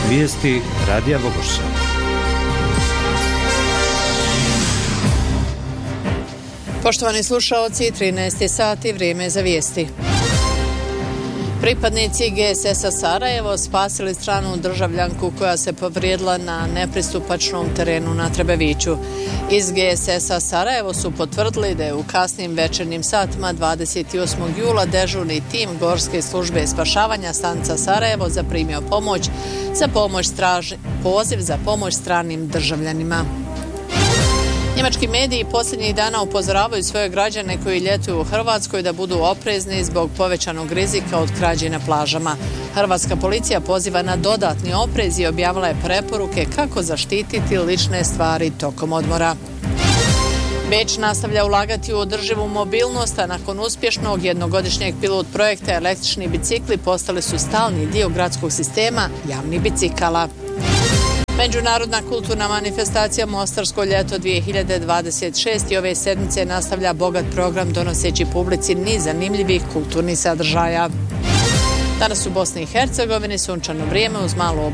Vijesti Radija Bogoša. Poštovani slušaoci, 13 sati, vrijeme za vijesti. Pripadnici GSS-a Sarajevo spasili stranu državljanku koja se povrijedila na nepristupačnom terenu na Trebeviću. Iz GSS-a Sarajevo su potvrdili da je u kasnim večernjim satima 28. jula dežurni tim Gorske službe spašavanja stanica Sarajevo zaprimio poziv za pomoć stranim državljanima. Njemački mediji posljednjih dana upozoravaju svoje građane koji ljetuju u Hrvatskoj da budu oprezni zbog povećanog rizika od krađe na plažama. Hrvatska policija poziva na dodatni oprez i objavila je preporuke kako zaštititi lične stvari tokom odmora. Beč nastavlja ulagati u održivu mobilnost, a nakon uspješnog jednogodišnjeg pilot projekta električni bicikli postali su stalni dio gradskog sistema javnih bicikala. Međunarodna kulturna manifestacija Mostarsko ljeto 2026 i ove sedmice nastavlja bogat program donoseći publici niz zanimljivih kulturnih sadržaja. Danas u Bosni i Hercegovini sunčano vrijeme uz malu